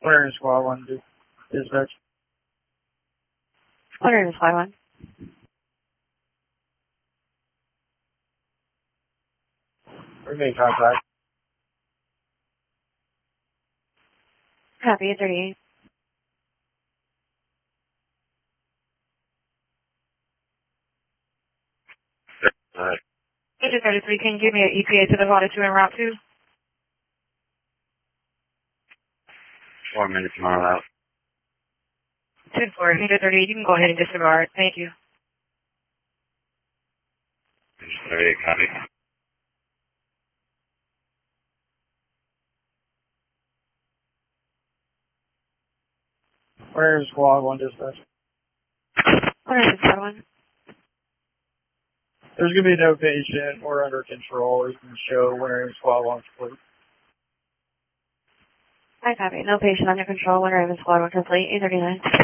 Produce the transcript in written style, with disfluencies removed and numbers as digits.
Where is Squad 1 dispatch? Where is Squad 1? Remain contact. Copy, 38. Alright. Agent 33, can you give me an ETA to the Water 2 and Route 2? 4 minutes mile out. 10-4, Agent 38, you can go ahead and disregard. Thank you. 38, copy. Where is Squad 1 dispatch? Where is Squad 1? There's going to be no patient. We're under control. You can show where is Squad 1 complete. I copy. No patient under control. Where is Squad 1 complete? 839.